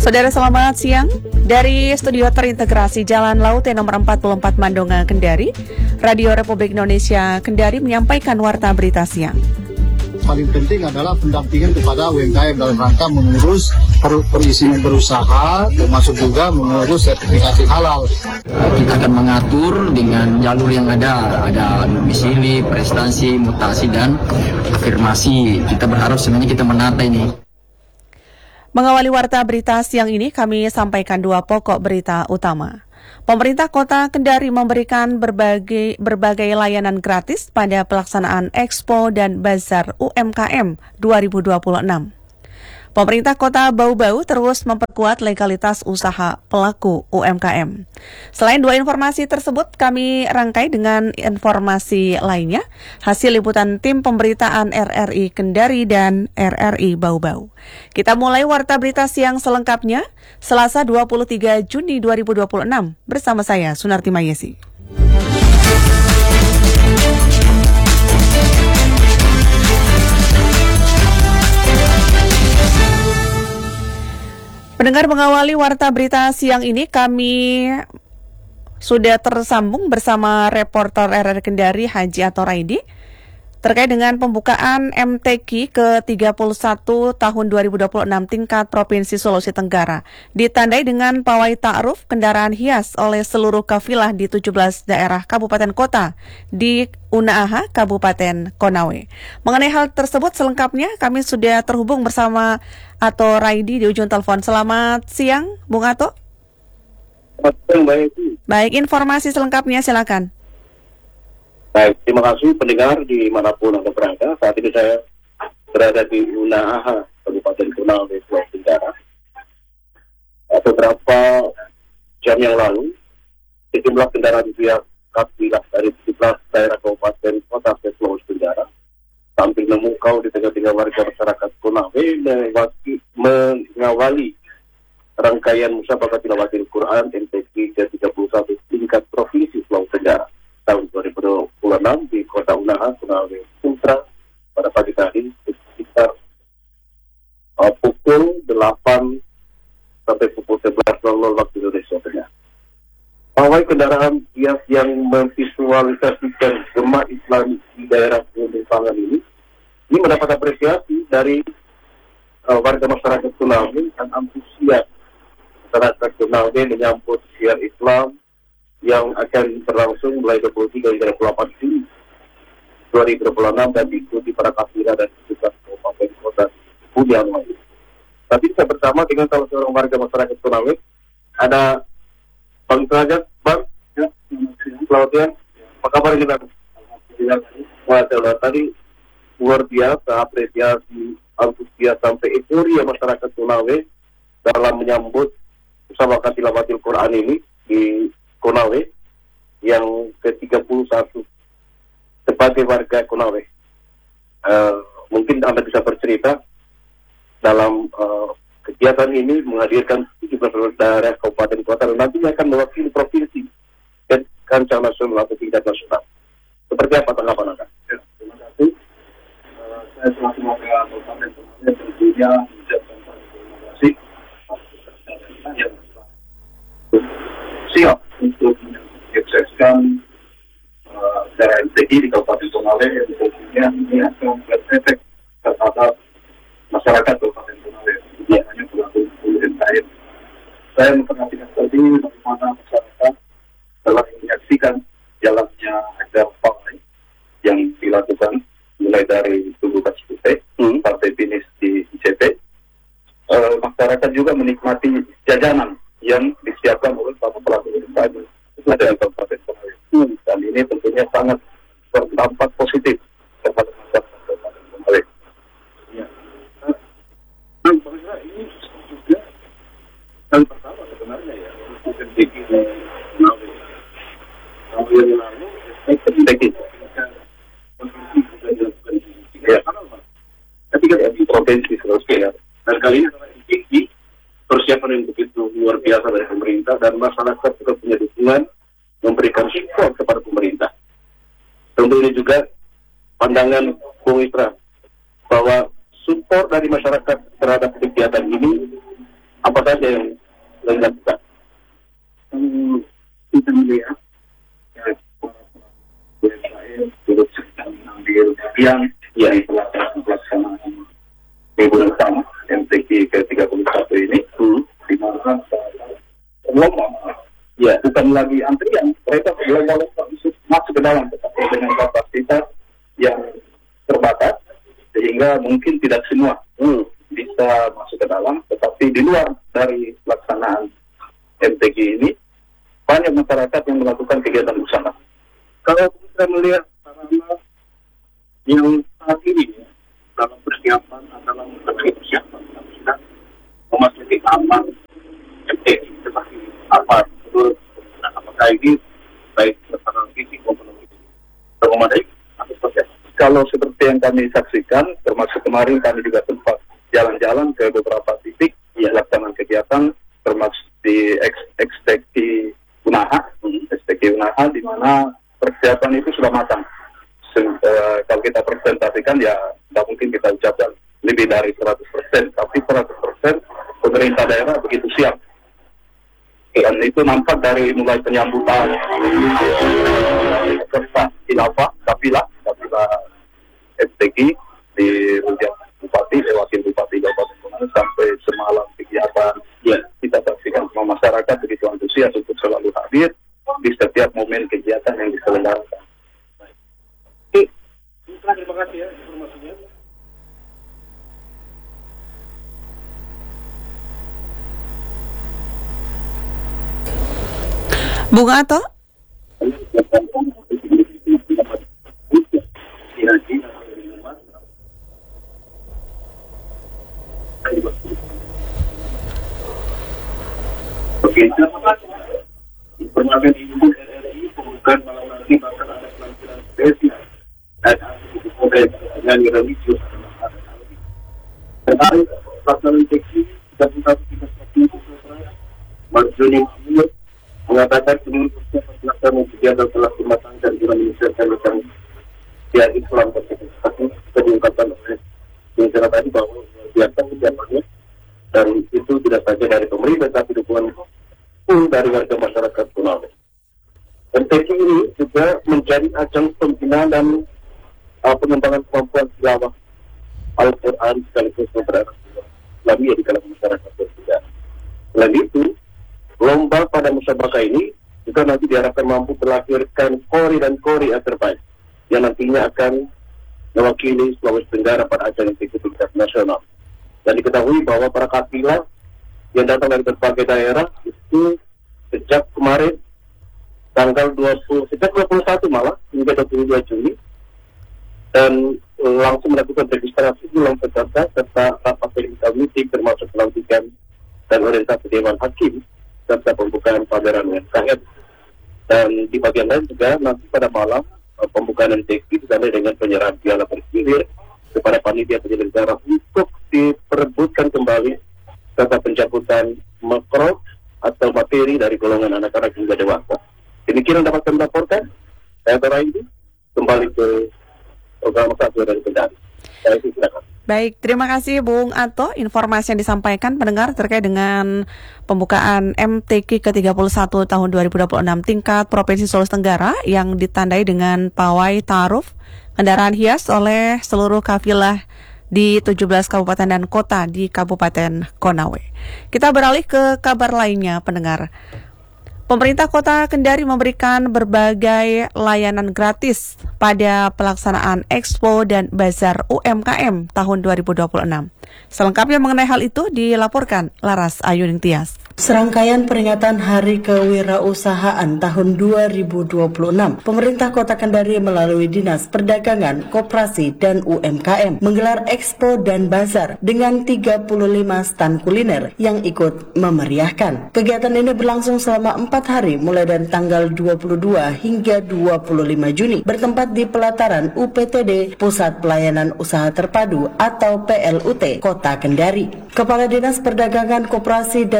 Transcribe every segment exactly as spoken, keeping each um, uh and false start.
Saudara selamat siang. Dari studio terintegrasi Jalan Laut T nomor empat puluh empat Mandonga, Kendari, Radio Republik Indonesia Kendari menyampaikan warta berita siang. Paling penting adalah pendampingan kepada U M K M dalam rangka mengurus per- perizinan berusaha, termasuk juga mengurus sertifikasi halal. Kita akan mengatur dengan jalur yang ada, ada domisili, prestasi, mutasi, dan afirmasi. Kita berharap sebenarnya kita menata ini. Mengawali warta berita siang ini, kami sampaikan dua pokok berita utama. Pemerintah Kota Kendari memberikan berbagai berbagai layanan gratis pada pelaksanaan Expo dan Bazar U M K M dua ribu dua puluh enam. Pemerintah Kota Bau-Bau terus memperkuat legalitas usaha pelaku U M K M. Selain dua informasi tersebut, kami rangkai dengan informasi lainnya, hasil liputan tim pemberitaan R R I Kendari dan R R I Bau-Bau. Kita mulai warta berita siang selengkapnya, Selasa dua puluh tiga Juni dua ribu dua puluh enam, bersama saya, Sunarti Mayesi. Pendengar, mengawali warta berita siang ini, kami sudah tersambung bersama reporter R R I Kendari Haji Ato Raidi terkait dengan pembukaan M T Q ke tiga puluh satu tahun dua ribu dua puluh enam tingkat Provinsi Sulawesi Tenggara, ditandai dengan pawai ta'aruf kendaraan hias oleh seluruh kafilah di tujuh belas daerah kabupaten kota di Unaaha, Kabupaten Konawe. Mengenai hal tersebut selengkapnya kami sudah terhubung bersama Ato Raidi di ujung telepon. Selamat siang, Bung Ato. Selamat siang, Mbak. Baik, informasi selengkapnya silakan. Baik, terima kasih pendengar dimanapun Anda berada. Saat ini saya berada di Unaaha, Kabupaten Konawe, Sulawesi Tenggara. Beberapa jam yang lalu, sejumlah kendaraan pihak kafilah dari tujuh belas daerah kabupaten kota Sulawesi Tenggara sambil memukau di tengah-tengah warga masyarakat Konawe mengawali rangkaian musyawarah tilawatil Quran M T Q ke tiga puluh satu tingkat Provinsi Sulawesi Tenggara tahun dua ribu dua puluh enam di Kota Unaaha, Konawe, Sumatera pada pagi tadi sekitar uh, pukul delapan sampai pukul sebelas waktu Indonesia Tengah. Pawai kendaraan hias yang memvisualisasikan Jemaah Islam di daerah Pegunungan ini ini mendapat apresiasi dari uh, warga masyarakat Konawe dan antusias masyarakat Konawe menyambut syiar Islam yang akan berlangsung mulai dua puluh tiga hingga dua puluh delapan Juni dua ribu dua puluh enam dan diikuti para kafilah dan petugas kabupaten kota Budian lain. Tadi saya bersama dengan salah seorang warga masyarakat Konawe, ada Bang Derajat, Bang. Ya, selamat siang. Apa kabar ini, Bang? Alhamdulillah. Tadi luar biasa apresiasi, antusias sampai euforia masyarakat Konawe dalam menyambut musyawarah tilawatil Quran ini di Konawe yang ke tiga puluh satu sebagai warga Konawe. Uh, mungkin Anda bisa bercerita dalam uh, kegiatan ini menghadirkan tujuh belas daerah kabupaten kota dan nantinya akan mewakili provinsi dan kancah nasional atau tingkat nasional. Seperti apa tanggapan Anda? Ya, terima kasih. Uh, saya selaku warga kabupaten Konawe tentunya mengucapkan terima kasih yang siap untuk menyukseskan uh, daerah M T Q di Kabupaten Konawe yang tentunya ini akan berefek terhadap masyarakat Kabupaten Konawe, tidak hanya pelaku U M K M. Saya memperhatikan tadi bagaimana masyarakat telah menyaksikan jalannya agar pawai yang dilakukan mulai dari Tugu Kacipute, hmm. Partai Finish di I C T. Uh, masyarakat juga menikmati jajanan yang disiapkan oleh para pelaku U M K M ada di Kabupaten Konawe. Hmm. Dan ini tentunya sangat berdampak positif kepada masyarakat Kabupaten Konawe. Ya. Nah, nah, ini juga kali pertama sebenarnya ya untuk M T Q di Konawe. Tahun yang lalu M T Q provinsi sudah dilakukan di tiga kanal, Pak. Tapi kan di provinsi Sulawesi ya. Dan kali ini M T Q persiapan yang begitu luar biasa dari pemerintah dan masyarakat juga punya dukungan memberikan support kepada pemerintah. Tentu ini juga pandangan Bung Isra bahwa support dari masyarakat terhadap kegiatan ini Apa saja yang dilakukan? Hmm, kita melihat ya, U M K M turut serta mengambil bagian dari pelaksanaan libur bersama M T Q ke tiga puluh satu ini, hmm. di mana lomba ya bukan lagi antrian, mereka berlomba-lomba masuk ke dalam, tetapi dengan kapasitas yang terbatas sehingga mungkin tidak semua hmm, bisa masuk ke dalam, tetapi di luar dari pelaksanaan M T Q ini banyak masyarakat yang melakukan kegiatan usaha. Kalau kita melihat sarana yang saat ini dalam persiapan dalam persiapan kita memasuki tahapan M T Q seperti apa? Menurut apakah ini baik secara fisik maupun logistik memadai atau seperti apa? Kalau seperti yang kami saksikan, termasuk kemarin kami juga sempat jalan-jalan ke beberapa titik ya, pelaksanaan kegiatan termasuk di X T Q Unaha, X T Q Unaha di mana persiapan itu sudah matang. Se- uh, kalau kita presentasikan ya tidak mungkin kita ucapkan lebih dari seratus persen, tapi seratus persen pemerintah daerah begitu siap. Dan itu nampak dari mulai penyambutan serta khilafah, kafilah, kafilah S T Q di Rudiat Bupati, Wakil Bupati Kabupaten Konawe sampai semalam kegiatan. Ya, kita saksikan semua masyarakat begitu antusias untuk selalu hadir di setiap momen kegiatan yang diselenggarakan. Oke, terima kasih ya informasinya. Bung Ato? Oke, informasi Ibu R R I pembukaan malam nanti bakal ada pelantikan spesial dan aktivitas dengan religius terkait pelaksanaan teksi tiga puluh satu tiga puluh satu Marjoni Mahmud mengatakan seluruh persiapan pelaksanaan kegiatan telah dimatangkan dengan menyesuaikan dengan dia Islam tersebut. Tapi kita diungkapkan oleh bicara tadi bahwa biasa kegiatannya dan itu tidak saja dari pemerintah tapi dukungan pun dari warga masyarakat Konawe. M T Q ini juga menjadi ajang pembinaan dan uh, pengembangan kemampuan tilawah Al-Quran sekaligus mempererat Islamiyah di kalangan masyarakat juga. Selain itu, lomba pada musabaqah ini juga nanti diharapkan mampu melahirkan kori dan kori terbaik yang nantinya akan mewakili Sulawesi Tenggara pada ajang M T Q tingkat nasional. Dan diketahui bahwa para kafilah yang datang dari berbagai daerah itu sejak kemarin tanggal dua puluh sejak dua puluh satu malah hingga dua puluh dua Juli dan langsung melakukan registrasi ulang peserta serta rapat verifikasi meeting termasuk pelantikan dan orientasi Dewan Hakim serta pembukaan pameran U M K M. Dan di bagian lain juga nanti pada malam pembukaan M T Q ditandai dengan penyerahan piala bergilir kepada panitia penyelenggara untuk diperebutkan kembali serta pencabutan makro atau materi dari golongan anak-anak hingga dewasa. Demikian dapat kami laporkan. Saya Tora ini kembali ke program satu dari Kendari. Saya silakan. Baik, terima kasih Bung Ato. Informasi yang disampaikan pendengar terkait dengan pembukaan M T Q ke tiga puluh satu tahun dua ribu dua puluh enam tingkat Provinsi Sulawesi Tenggara yang ditandai dengan pawai ta'aruf kendaraan hias oleh seluruh kafilah di tujuh belas kabupaten dan kota di Kabupaten Konawe. Kita beralih ke kabar lainnya, pendengar. Pemerintah Kota Kendari memberikan berbagai layanan gratis pada pelaksanaan Expo dan Bazar U M K M tahun dua ribu dua puluh enam. Selengkapnya mengenai hal itu dilaporkan Laras Ayuning Tias. Serangkaian peringatan Hari Kewirausahaan tahun dua ribu dua puluh enam, pemerintah Kota Kendari melalui Dinas Perdagangan, Koperasi, dan U M K M menggelar Expo dan Bazar dengan tiga puluh lima stand kuliner yang ikut memeriahkan. Kegiatan ini berlangsung selama empat hari mulai dari tanggal dua puluh dua hingga dua puluh lima Juni bertempat di pelataran U P T D Pusat Pelayanan Usaha Terpadu atau P L U T Kota Kendari. Kepala Dinas Perdagangan, Koperasi, dan U M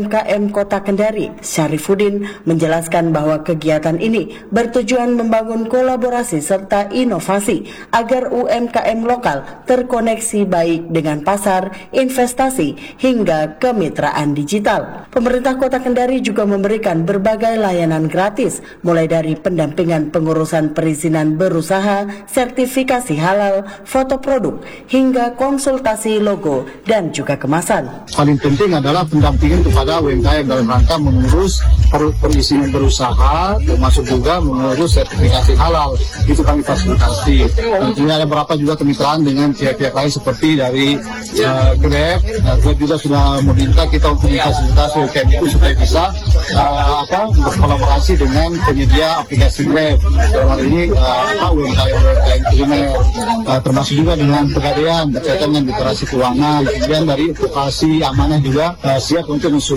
M K M Kota Kendari, Syarifuddin, menjelaskan bahwa kegiatan ini bertujuan membangun kolaborasi serta inovasi agar U M K M lokal terkoneksi baik dengan pasar, investasi, hingga kemitraan digital. Pemerintah Kota Kendari juga memberikan berbagai layanan gratis, mulai dari pendampingan pengurusan perizinan berusaha, sertifikasi halal, foto produk, hingga konsultasi logo dan juga kemasan. Paling penting adalah pendampingan kepada U M K M dalam rangka mengurus perizinan berusaha, termasuk juga mengurus sertifikasi halal. Itu kami fasilitasi. Tentunya ada beberapa juga kemitraan dengan pihak-pihak lain seperti dari uh, Grab. Nah, Grab juga sudah meminta kita untuk memfasilitasi U M K M itu supaya bisa uh, apa berkolaborasi dengan penyedia aplikasi Grab. Dalam hal ini uh, U M K M U M K M primer, uh, termasuk juga dengan pegadaian berkaitan dengan literasi keuangan, kemudian dari edukasi amanah juga uh, siap untuk mensupport